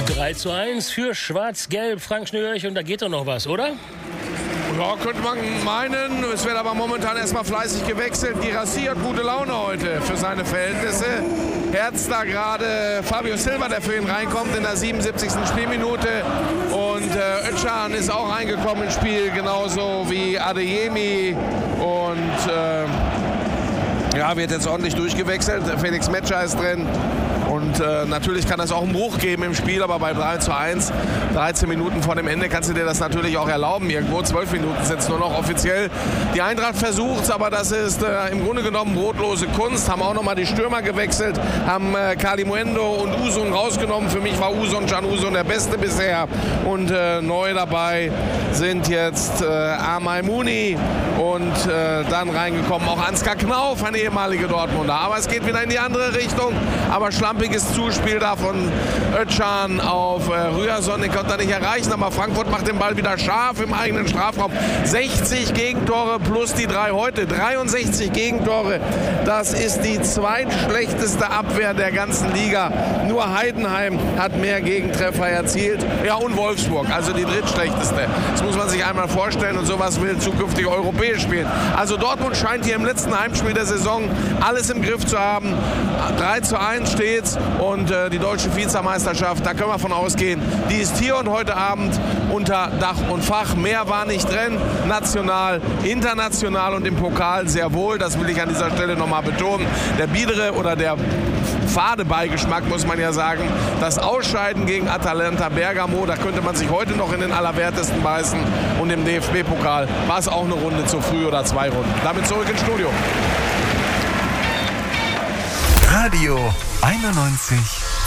3:1 für Schwarz-Gelb, Frank Schnürch, und da geht doch noch was, oder? Ja, könnte man meinen. Es wird aber momentan erstmal fleißig gewechselt. Girassi hat gute Laune heute für seine Verhältnisse. Herz da gerade Fabio Silva, der für ihn reinkommt in der 77. Spielminute. Und Özcan ist auch reingekommen ins Spiel, genauso wie Adeyemi. Und wird jetzt ordentlich durchgewechselt. Felix Metscher ist drin. Und natürlich kann das auch einen Bruch geben im Spiel, aber bei 3:1, 13 Minuten vor dem Ende, kannst du dir das natürlich auch erlauben. Irgendwo 12 Minuten sind es nur noch offiziell. Die Eintracht versucht, aber das ist im Grunde genommen brotlose Kunst. Haben auch nochmal die Stürmer gewechselt, haben Kalimuendo und Usun rausgenommen. Für mich war Can Usun der Beste bisher. Und neu dabei sind jetzt Amaimuni und dann reingekommen auch Ansgar Knauf, ein ehemaliger Dortmunder. Aber es geht wieder in die andere Richtung. Aber schlampiges Zuspiel da von Özcan auf Ryerson, den konnte er nicht erreichen, aber Frankfurt macht den Ball wieder scharf im eigenen Strafraum. 60 Gegentore plus die 3 heute, 63 Gegentore. Das ist die zweitschlechteste Abwehr der ganzen Liga. Nur Heidenheim hat mehr Gegentreffer erzielt. Ja, und Wolfsburg, also die drittschlechteste. Das muss man sich einmal vorstellen, und sowas will zukünftig europäisch spielen. Also Dortmund scheint hier im letzten Heimspiel der Saison alles im Griff zu haben. 3:1 steht's, und die deutsche Vizemeisterschaft, da können wir von ausgehen, die ist hier und heute Abend unter Dach und Fach. Mehr war nicht drin, national, international und im Pokal sehr wohl. Das will ich an dieser Stelle nochmal betonen. Der biedere oder der fade Beigeschmack, muss man ja sagen, das Ausscheiden gegen Atalanta Bergamo, da könnte man sich heute noch in den Allerwertesten beißen, und im DFB-Pokal war es auch eine Runde zu früh oder 2 Runden. Damit zurück ins Studio. Radio 91